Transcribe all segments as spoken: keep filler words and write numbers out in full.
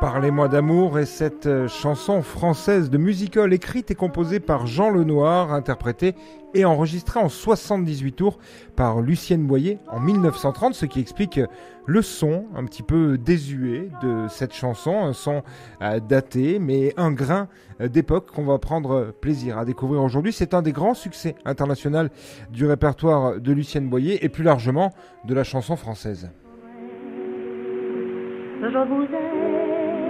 Parlez-moi d'amour est cette chanson française de musical écrite et composée par Jean Lenoir, interprétée et enregistrée en soixante-dix-huit tours par Lucienne Boyer en mille neuf cent trente, ce qui explique le son un petit peu désuet de cette chanson, un son daté mais un grain d'époque qu'on va prendre plaisir à découvrir aujourd'hui. C'est un des grands succès internationaux du répertoire de Lucienne Boyer et plus largement de la chanson française. Je vous aime.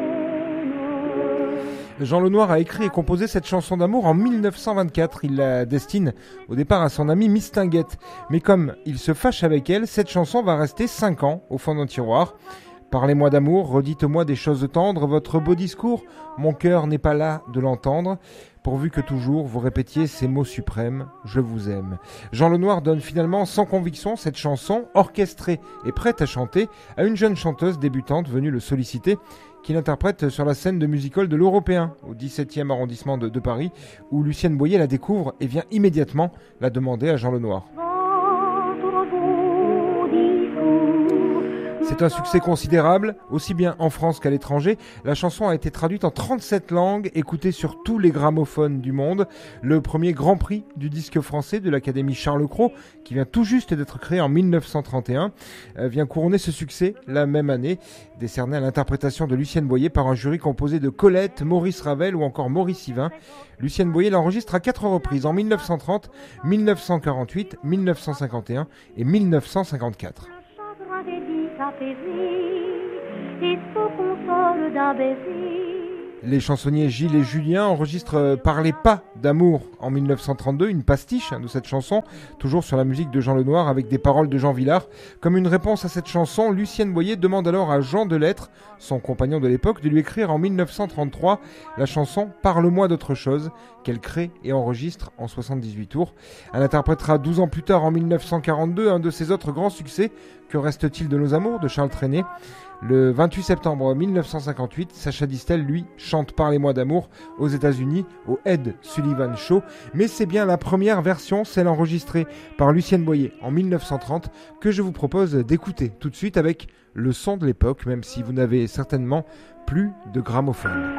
Jean Lenoir a écrit et composé cette chanson d'amour en mille neuf cent vingt-quatre. Il la destine au départ à son amie Miss Tinguette. Mais comme il se fâche avec elle, cette chanson va rester cinq ans au fond d'un tiroir. Parlez-moi d'amour, redites-moi des choses tendres, votre beau discours, mon cœur n'est pas là de l'entendre, pourvu que toujours vous répétiez ces mots suprêmes, je vous aime. Jean Lenoir donne finalement sans conviction cette chanson, orchestrée et prête à chanter, à une jeune chanteuse débutante venue le solliciter, qui l'interprète sur la scène de musical de l'Européen, au dix-septième arrondissement de, de Paris, où Lucienne Boyer la découvre et vient immédiatement la demander à Jean Lenoir. C'est un succès considérable, aussi bien en France qu'à l'étranger. La chanson a été traduite en trente-sept langues, écoutée sur tous les gramophones du monde. Le premier Grand Prix du disque français de l'Académie Charles Cros, qui vient tout juste d'être créé en mille neuf cent trente et un, vient couronner ce succès la même année, décerné à l'interprétation de Lucienne Boyer par un jury composé de Colette, Maurice Ravel ou encore Maurice Yvain. Lucienne Boyer l'enregistre à quatre reprises en mille neuf cent trente, mille neuf cent quarante-huit, mille neuf cent cinquante et un et mille neuf cent cinquante-quatre. Et se console d'un baiser. Les chansonniers Gilles et Julien enregistrent Parlez pas d'amour en mille neuf cent trente-deux, une pastiche de cette chanson, toujours sur la musique de Jean Lenoir avec des paroles de Jean Villard. Comme une réponse à cette chanson, Lucienne Boyer demande alors à Jean Delettre, son compagnon de l'époque, de lui écrire en mille neuf cent trente-trois la chanson Parle-moi d'autre chose, qu'elle crée et enregistre en soixante-dix-huit tours. Elle interprétera douze ans plus tard, en mille neuf cent quarante-deux, un de ses autres grands succès, Que reste-t-il de nos amours, de Charles Trenet. Le vingt-huit septembre mille neuf cent cinquante-huit, Sacha Distel, lui, chante Parlez-moi d'amour aux États-Unis, au Ed Sullivan Show. Mais c'est bien la première version, celle enregistrée par Lucienne Boyer en mille neuf cent trente, que je vous propose d'écouter tout de suite avec le son de l'époque, même si vous n'avez certainement plus de gramophone.